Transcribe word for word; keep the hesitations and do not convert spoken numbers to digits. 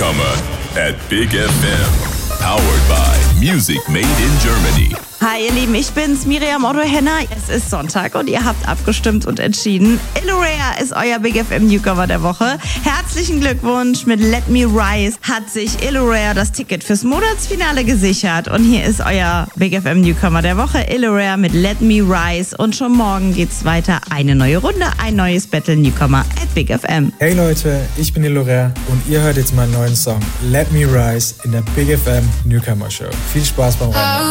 Newcomer at Big F M. Powered by Music Made in Germany. Hi ihr Lieben, ich bin's, Miriam Otto Henner. Es ist Sonntag und ihr habt abgestimmt und entschieden. Illurea ist euer Big F M Newcomer der Woche. Herzlichen Glückwunsch, mit Let Me Rise hat sich Illurea das Ticket fürs Monatsfinale gesichert. Und hier ist euer Big F M Newcomer der Woche, Illurea mit Let Me Rise. Und schon morgen geht's weiter. Eine neue Runde, ein neues Battle Newcomer at Big F M. Hey Leute, ich bin Illurea und ihr hört jetzt meinen neuen Song Let Me Rise in der Big F M Newcomer Show. Viel Spaß beim Rennen.